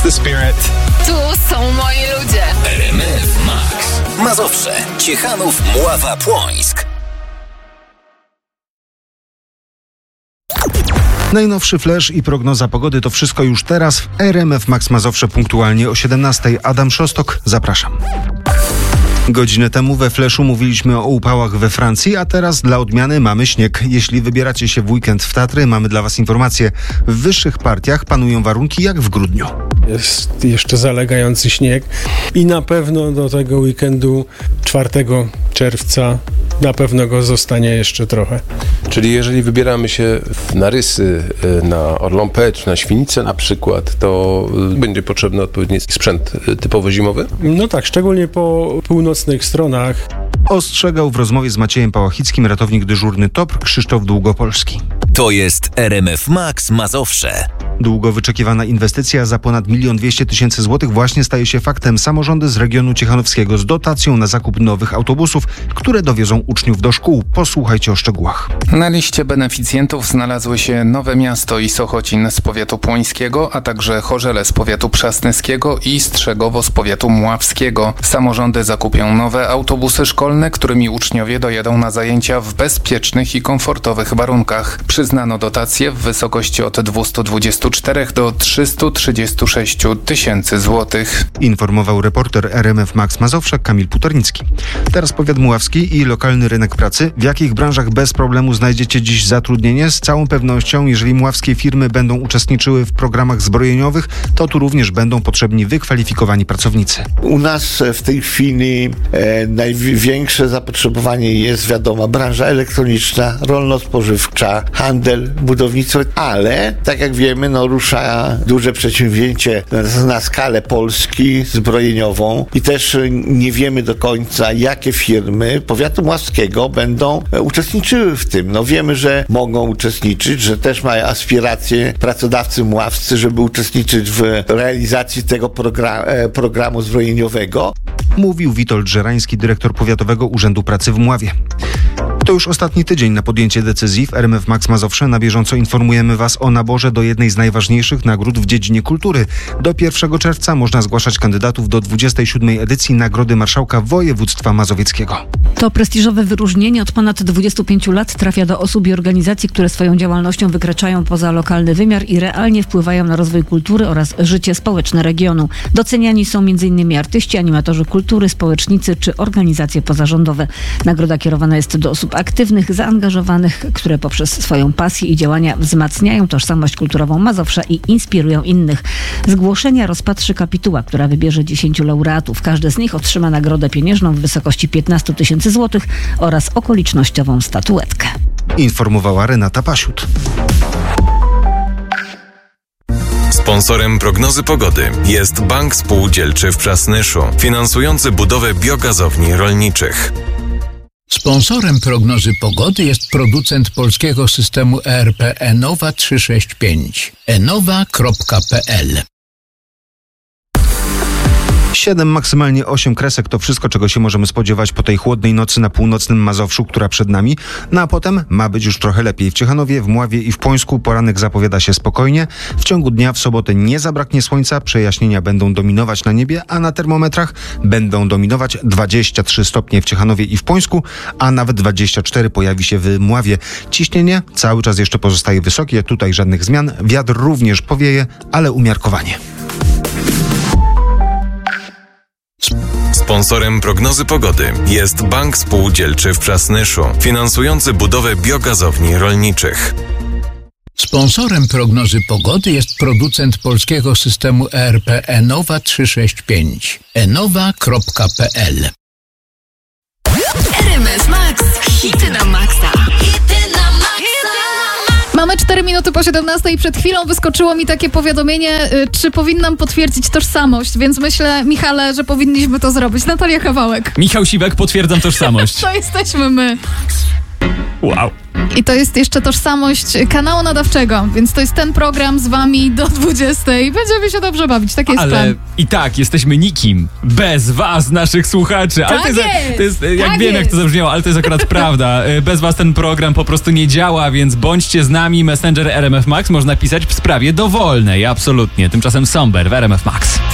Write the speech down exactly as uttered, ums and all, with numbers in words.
the spirit. Tu są moi ludzie. R M F Max. Mazowsze, Ciechanów, Mława, Płońsk. Najnowszy flash i prognoza pogody to wszystko już teraz w R M F Max Mazowsze punktualnie o siedemnastej. Adam Szostok, zapraszam. Godzinę temu we Flashu mówiliśmy o upałach we Francji, a teraz dla odmiany mamy śnieg. Jeśli wybieracie się w weekend w Tatry, mamy dla Was informacje. W wyższych partiach panują warunki jak w grudniu. Jest jeszcze zalegający śnieg i na pewno do tego weekendu czwartego czerwca na pewno go zostanie jeszcze trochę. Czyli jeżeli wybieramy się na Rysy, na Orlą Pecz, na Świnicę na przykład, to będzie potrzebny odpowiedni sprzęt typowo zimowy? No tak, szczególnie po północnych stronach. Ostrzegał w rozmowie z Maciejem Pałachickim ratownik dyżurny T O P R Krzysztof Długopolski. To jest R M F Max Mazowsze. Długo wyczekiwana inwestycja za ponad milion dwieście tysięcy złotych właśnie staje się faktem. Samorządy z regionu ciechanowskiego z dotacją na zakup nowych autobusów, które dowiozą uczniów do szkół. Posłuchajcie o szczegółach. Na liście beneficjentów znalazły się Nowe Miasto i Sochocin z powiatu płońskiego, a także Chorzele z powiatu przasnyskiego i Strzegowo z powiatu mławskiego. Samorządy zakupią nowe autobusy szkolne, którymi uczniowie dojadą na zajęcia w bezpiecznych i komfortowych warunkach. Przyznano dotacje w wysokości od dwieście dwadzieścia cztery do trzysta trzydzieści sześć tysięcy złotych. Informował reporter R M F Max Mazowsze Kamil Putornicki. Teraz powiat mławski i lokalny rynek pracy. W jakich branżach bez problemu znajdziecie dziś zatrudnienie? Z całą pewnością, jeżeli mławskie firmy będą uczestniczyły w programach zbrojeniowych, to tu również będą potrzebni wykwalifikowani pracownicy. U nas w tej chwili e, największe zapotrzebowanie jest, wiadomo, branża elektroniczna, rolno-spożywcza, handel, budownictwo, ale tak jak wiemy, no rusza duże przedsięwzięcie na, na skalę Polski zbrojeniową i też nie wiemy do końca, jakie firmy powiatu mławskiego będą uczestniczyły w tym. No wiemy, że mogą uczestniczyć, że też mają aspiracje pracodawcy mławscy, żeby uczestniczyć w realizacji tego program, programu zbrojeniowego. Mówił Witold Żerański, dyrektor Powiatowego Urzędu Pracy w Mławie. To już ostatni tydzień na podjęcie decyzji. W R M F Max Mazowsze na bieżąco informujemy Was o naborze do jednej z najważniejszych nagród w dziedzinie kultury. Do pierwszego czerwca można zgłaszać kandydatów do dwudziestej siódmej edycji Nagrody Marszałka Województwa Mazowieckiego. To prestiżowe wyróżnienie od ponad dwudziestu pięciu lat trafia do osób i organizacji, które swoją działalnością wykraczają poza lokalny wymiar i realnie wpływają na rozwój kultury oraz życie społeczne regionu. Doceniani są m in artyści, animatorzy kultury, społecznicy czy organizacje pozarządowe. Nagroda kierowana jest do osób aktywnych, zaangażowanych, które poprzez swoją pasję i działania wzmacniają tożsamość kulturową Mazowsza i inspirują innych. Zgłoszenia rozpatrzy kapituła, która wybierze dziesięciu laureatów. Każdy z nich otrzyma nagrodę pieniężną w wysokości piętnaście tysięcy złotych oraz okolicznościową statuetkę. Informowała Renata Pasiut. Sponsorem prognozy pogody jest Bank Spółdzielczy w Przasnyszu, finansujący budowę biogazowni rolniczych. Sponsorem prognozy pogody jest producent polskiego systemu E R P Enowa trzysta sześćdziesiąt pięć. enowa kropka p l. siedem, maksymalnie osiem kresek to wszystko, czego się możemy spodziewać po tej chłodnej nocy na północnym Mazowszu, która przed nami. No a potem ma być już trochę lepiej. W Ciechanowie, w Mławie i w Płońsku poranek zapowiada się spokojnie. W ciągu dnia w sobotę nie zabraknie słońca, przejaśnienia będą dominować na niebie, a na termometrach będą dominować dwadzieścia trzy stopnie w Ciechanowie i w Płońsku, a nawet dwadzieścia cztery pojawi się w Mławie. Ciśnienie cały czas jeszcze pozostaje wysokie, tutaj żadnych zmian. Wiatr również powieje, ale umiarkowanie. Sponsorem prognozy pogody jest Bank Spółdzielczy w Przasnyszu, finansujący budowę biogazowni rolniczych. Sponsorem prognozy pogody jest producent polskiego systemu E R P Enowa trzysta sześćdziesiąt pięć. enowa kropka p l. R M F Max. Hity na maksa. Hity na maksa. Mamy cztery minuty po siedemnastej i przed chwilą wyskoczyło mi takie powiadomienie, y, czy powinnam potwierdzić tożsamość, więc myślę, Michale, że powinniśmy to zrobić. Natalia Kawałek. Michał Siwek, potwierdzam tożsamość. To jesteśmy my. Wow. I to jest jeszcze tożsamość kanału nadawczego, więc to jest ten program z wami do dwudziestej. Będziemy się dobrze bawić, taki jest Ale plan. i tak, jesteśmy nikim. Bez was, naszych słuchaczy. Ale Tak to jest, jest, to jest jak tak wiem, jak jest. to zabrzmiało, ale to jest akurat prawda. Bez was ten program po prostu nie działa, więc bądźcie z nami. Messenger R M F Max można pisać w sprawie dowolnej, absolutnie. Tymczasem Somber w R M F Max.